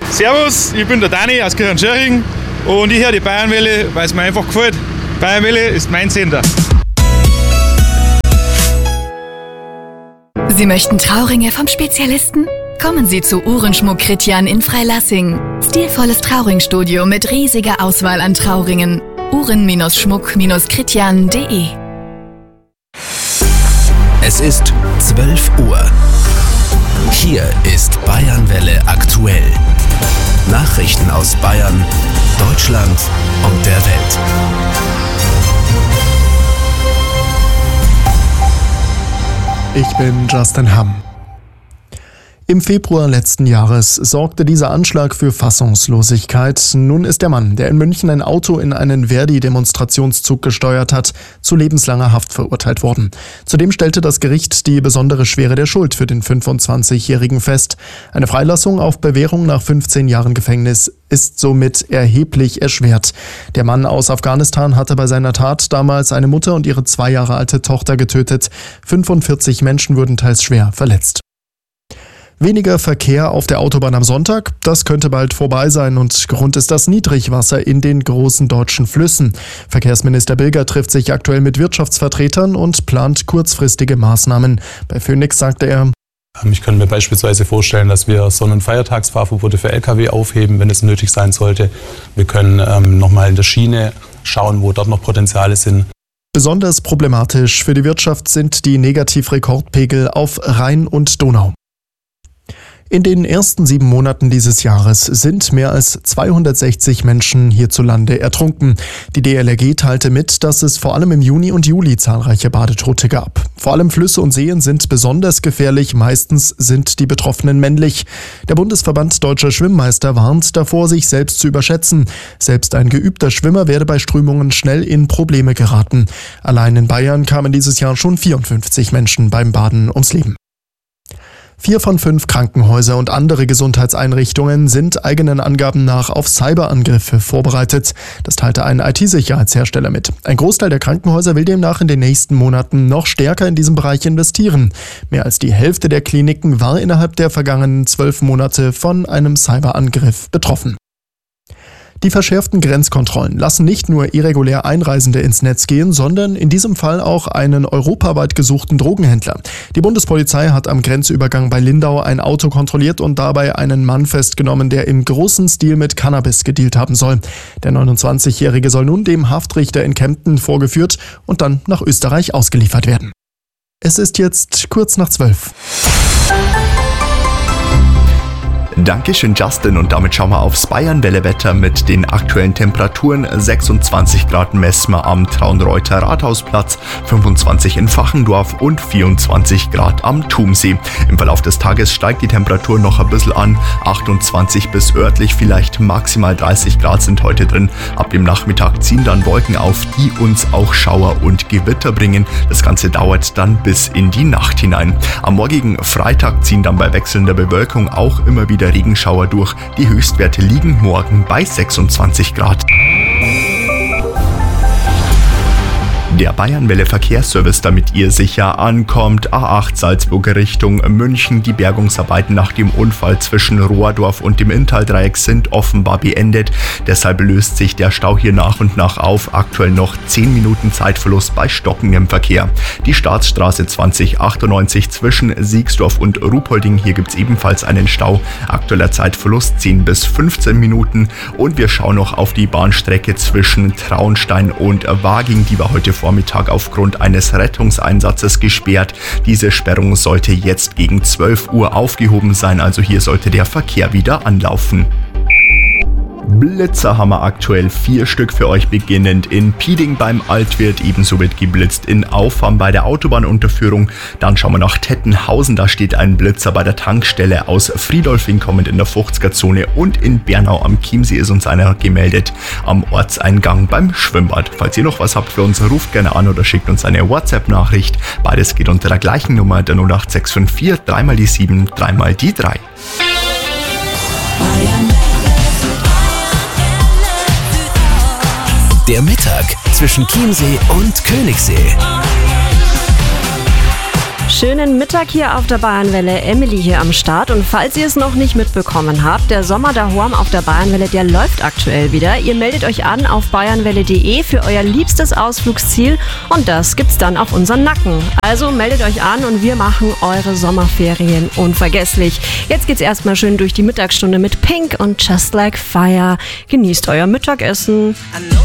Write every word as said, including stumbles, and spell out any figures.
Servus, ich bin der Dani aus Kirchenschirching und ich höre die Bayernwelle, weil es mir einfach gefällt. Bayernwelle ist mein Sender. Sie möchten Trauringe vom Spezialisten? Kommen Sie zu Uhrenschmuck Kritjan in Freilassing. Stilvolles Trauringstudio mit riesiger Auswahl an Trauringen. uhren-schmuck kritjan punkt de. Es ist zwölf Uhr. Hier ist Bayernwelle aktuell. Nachrichten aus Bayern, Deutschland und der Welt. Ich bin Justin Hamm. Im Februar letzten Jahres sorgte dieser Anschlag für Fassungslosigkeit. Nun ist der Mann, der in München ein Auto in einen Verdi-Demonstrationszug gesteuert hat, zu lebenslanger Haft verurteilt worden. Zudem stellte das Gericht die besondere Schwere der Schuld für den fünfundzwanzigjährigen fest. Eine Freilassung auf Bewährung nach fünfzehn Jahren Gefängnis ist somit erheblich erschwert. Der Mann aus Afghanistan hatte bei seiner Tat damals eine Mutter und ihre zwei Jahre alte Tochter getötet. fünfundvierzig Menschen wurden teils schwer verletzt. Weniger Verkehr auf der Autobahn am Sonntag, das könnte bald vorbei sein und Grund ist das Niedrigwasser in den großen deutschen Flüssen. Verkehrsminister Bilger trifft sich aktuell mit Wirtschaftsvertretern und plant kurzfristige Maßnahmen. Bei Phoenix sagte er: Ich könnte mir beispielsweise vorstellen, dass wir Sonn- und Feiertagsfahrverbote für L K W aufheben, wenn es nötig sein sollte. Wir können ähm, nochmal in der Schiene schauen, wo dort noch Potenziale sind. Besonders problematisch für die Wirtschaft sind die Negativrekordpegel auf Rhein und Donau. In den ersten sieben Monaten dieses Jahres sind mehr als zweihundertsechzig Menschen hierzulande ertrunken. Die D L R G teilte mit, dass es vor allem im Juni und Juli zahlreiche Badetote gab. Vor allem Flüsse und Seen sind besonders gefährlich, meistens sind die Betroffenen männlich. Der Bundesverband Deutscher Schwimmmeister warnt davor, sich selbst zu überschätzen. Selbst ein geübter Schwimmer werde bei Strömungen schnell in Probleme geraten. Allein in Bayern kamen dieses Jahr schon vierundfünfzig Menschen beim Baden ums Leben. Vier von fünf Krankenhäuser und andere Gesundheitseinrichtungen sind eigenen Angaben nach auf Cyberangriffe vorbereitet. Das teilte ein I T-Sicherheitshersteller mit. Ein Großteil der Krankenhäuser will demnach in den nächsten Monaten noch stärker in diesem Bereich investieren. Mehr als die Hälfte der Kliniken war innerhalb der vergangenen zwölf Monate von einem Cyberangriff betroffen. Die verschärften Grenzkontrollen lassen nicht nur irregulär Einreisende ins Netz gehen, sondern in diesem Fall auch einen europaweit gesuchten Drogenhändler. Die Bundespolizei hat am Grenzübergang bei Lindau ein Auto kontrolliert und dabei einen Mann festgenommen, der im großen Stil mit Cannabis gedealt haben soll. Der neunundzwanzigjährige soll nun dem Haftrichter in Kempten vorgeführt und dann nach Österreich ausgeliefert werden. Es ist jetzt kurz nach zwölf. Dankeschön, Justin, und damit schauen wir aufs Bayernwelle-Wetter mit den aktuellen Temperaturen. sechsundzwanzig Grad messen wir am Traunreuther Rathausplatz, fünfundzwanzig in Fachendorf und vierundzwanzig Grad am Thumsee. Im Verlauf des Tages steigt die Temperatur noch ein bisschen an, achtundzwanzig bis örtlich vielleicht maximal dreißig Grad sind heute drin. Ab dem Nachmittag ziehen dann Wolken auf, die uns auch Schauer und Gewitter bringen. Das Ganze dauert dann bis in die Nacht hinein. Am morgigen Freitag ziehen dann bei wechselnder Bewölkung auch immer wieder Regenschauer durch. Die Höchstwerte liegen morgen bei sechsundzwanzig Grad. Der Bayernwelle Verkehrsservice, damit ihr sicher ankommt. A acht Salzburger Richtung München. Die Bergungsarbeiten nach dem Unfall zwischen Rohrdorf und dem Inntal-Dreieck sind offenbar beendet. Deshalb löst sich der Stau hier nach und nach auf. Aktuell noch zehn Minuten Zeitverlust bei stockendem Verkehr. Die Staatsstraße zwanzig achtundneunzig zwischen Siegsdorf und Ruhpolding. Hier gibt es ebenfalls einen Stau. Aktueller Zeitverlust zehn bis fünfzehn Minuten. Und wir schauen noch auf die Bahnstrecke zwischen Traunstein und Waging. Die war heute Vormittag aufgrund eines Rettungseinsatzes gesperrt. Diese Sperrung sollte jetzt gegen zwölf Uhr aufgehoben sein, also hier sollte der Verkehr wieder anlaufen. Blitzer haben wir aktuell vier Stück für euch, beginnend in Pieding beim Altwirt, ebenso wird geblitzt in Aufarm bei der Autobahnunterführung. Dann schauen wir nach Tettenhausen, da steht ein Blitzer bei der Tankstelle. Aus Friedolfing kommend in der fünfziger-Zone und in Bernau am Chiemsee ist uns einer gemeldet am Ortseingang beim Schwimmbad. Falls ihr noch was habt für uns, ruft gerne an oder schickt uns eine WhatsApp-Nachricht. Beides geht unter der gleichen Nummer, der null acht sechs fünf vier, dreimal die sieben, dreimal die drei. Der Mittag zwischen Chiemsee und Königssee. Schönen Mittag hier auf der Bayernwelle, Emily hier am Start. Und falls ihr es noch nicht mitbekommen habt, der Sommer daheim auf der Bayernwelle, der läuft aktuell wieder. Ihr meldet euch an auf bayernwelle punkt de für euer liebstes Ausflugsziel und das gibt's dann auf unseren Nacken. Also meldet euch an und wir machen eure Sommerferien unvergesslich. Jetzt geht's erstmal schön durch die Mittagsstunde mit Pink und Just Like Fire. Genießt euer Mittagessen.